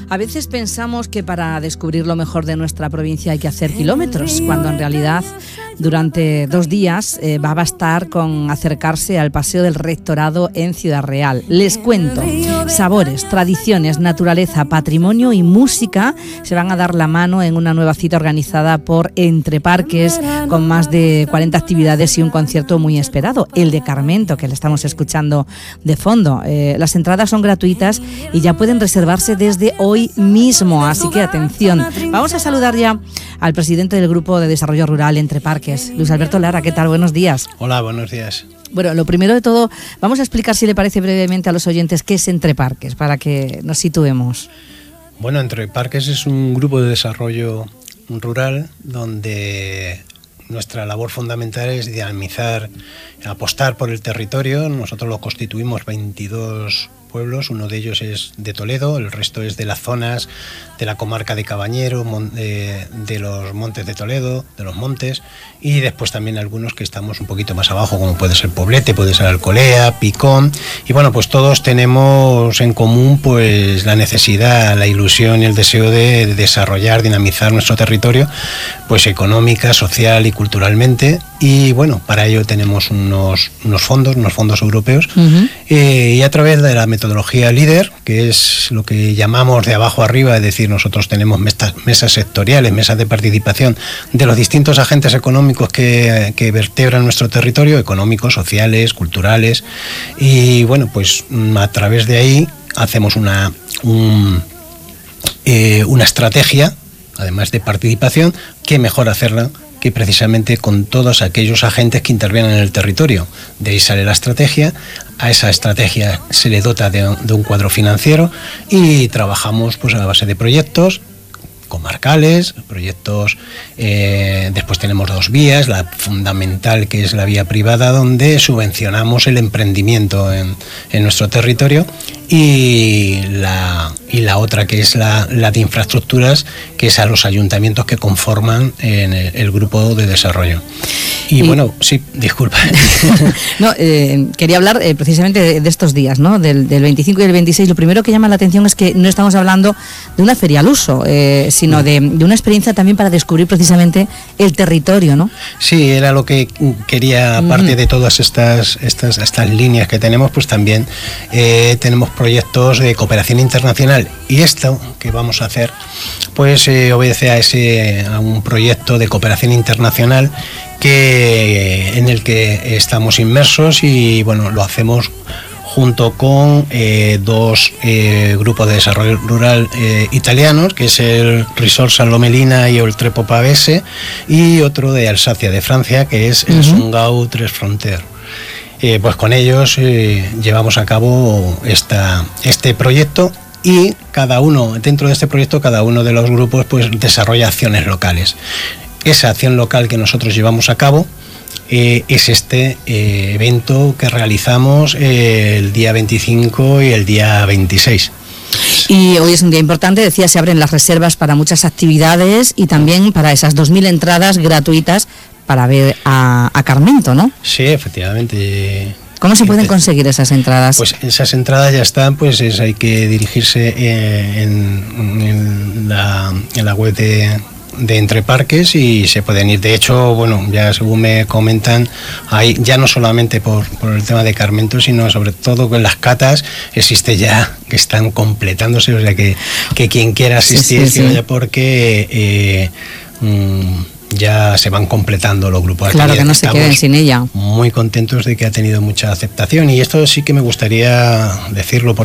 A veces pensamos que para descubrir lo mejor de nuestra provincia hay que hacer kilómetros, cuando en realidad durante 2 días va a bastar con acercarse al Paseo del Rectorado en Ciudad Real. Les cuento, sabores, tradiciones, naturaleza, patrimonio y música se van a dar la mano en una nueva cita organizada por Entre Parques, con más de 40 actividades y un concierto muy esperado, el de Carmento, que le estamos escuchando de fondo. Las entradas son gratuitas y ya pueden reservarse desde hoy mismo, así que atención. Vamos a saludar ya al presidente del Grupo de Desarrollo Rural Entre Parques, Luis Alberto Lara. ¿Qué tal? Buenos días. Hola, buenos días. Bueno, lo primero de todo, vamos a explicar, si le parece, brevemente a los oyentes qué es Entre Parques, para que nos situemos. Bueno, Entre Parques es un grupo de desarrollo rural donde nuestra labor fundamental es dinamizar, apostar por el territorio. Nosotros lo constituimos 22 pueblos, uno de ellos es de Toledo, el resto es de las zonas de la comarca de Cabañero, de los montes de Toledo, de los montes, y después también algunos que estamos un poquito más abajo, como puede ser Poblete, puede ser Alcolea, Picón, y bueno, pues todos tenemos en común pues la necesidad, la ilusión y el deseo de desarrollar, dinamizar nuestro territorio, pues económica, social y culturalmente, y bueno, para ello tenemos unos fondos europeos, y a través de la metodología LEADER, que es lo que llamamos de abajo arriba, es decir, nosotros tenemos mesas sectoriales, mesas de participación de los distintos agentes económicos que vertebran nuestro territorio, económicos, sociales, culturales, y bueno, pues a través de ahí hacemos una estrategia, además de participación, que mejor hacerla que precisamente con todos aquellos agentes que intervienen en el territorio. De ahí sale la estrategia, a esa estrategia se le dota de un cuadro financiero y trabajamos pues a base de proyectos comarcales, proyectos, después tenemos 2 vías, la fundamental que es la vía privada, donde subvencionamos el emprendimiento en nuestro territorio, y la otra que es la de infraestructuras, que es a los ayuntamientos que conforman el grupo de desarrollo. Y bueno, sí, disculpa. No, quería hablar precisamente de estos días, ¿no? Del 25 y el 26. Lo primero que llama la atención es que no estamos hablando de una feria al uso, sino de una experiencia también para descubrir precisamente el territorio, ¿no? Sí, era lo que quería, aparte de todas estas líneas que tenemos, pues también tenemos proyectos de cooperación internacional, y esto que vamos a hacer pues obedece a un proyecto de cooperación internacional en el que estamos inmersos, y bueno, lo hacemos junto con 2 grupos de desarrollo rural italianos, que es el Resort San Lomelina y el Trepo Pavese, y otro de Alsacia, de Francia, que es el Sungau Tres Frontières. Pues con ellos llevamos a cabo este proyecto, y dentro de este proyecto, cada uno de los grupos pues desarrolla acciones locales. Esa acción local que nosotros llevamos a cabo es este evento que realizamos el día 25 y el día 26. Y hoy es un día importante, decía, se abren las reservas para muchas actividades y también para esas 2.000 entradas gratuitas para ver a Carmento, ¿no? Sí, efectivamente. ¿Cómo se pueden conseguir esas entradas? Pues esas entradas ya están, pues hay que dirigirse en la web de Entre Parques, y se pueden ir. De hecho, bueno, ya según me comentan, hay ya no solamente por el tema de Carmento, sino sobre todo con las catas, existe ya que están completándose, o sea que quien quiera asistir, sí. Ya porque ya se van completando los grupos. Claro, que no se queden sin ella. Muy contentos de que ha tenido mucha aceptación, y esto sí que me gustaría decirlo, porque